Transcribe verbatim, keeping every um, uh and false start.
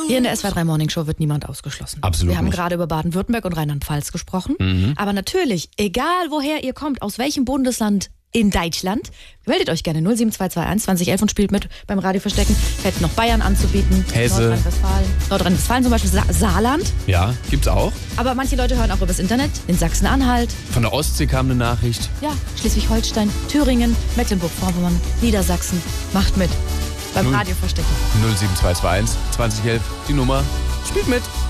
Hier in der S W R drei Morning Show wird niemand ausgeschlossen. Absolut Wir haben nicht. gerade über Baden-Württemberg und Rheinland-Pfalz gesprochen. Mhm. Aber natürlich, egal woher ihr kommt, aus welchem Bundesland in Deutschland, meldet euch gerne null sieben zwei zwei eins zwanzig elf und spielt mit beim Radio Verstecken. Hätten noch Bayern anzubieten. Hesse. Nordrhein-Westfalen. Nordrhein-Westfalen zum Beispiel, Sa Saarland. Ja, gibt's auch. Aber manche Leute hören auch übers Internet. In Sachsen-Anhalt, Von der Ostsee kam eine Nachricht. ja, Schleswig-Holstein, Thüringen, Mecklenburg-Vorpommern, Niedersachsen. Macht mit beim Null. Radio Verstecken. null sieben zwei zwei eins zwanzig elf, die Nummer. Spielt mit.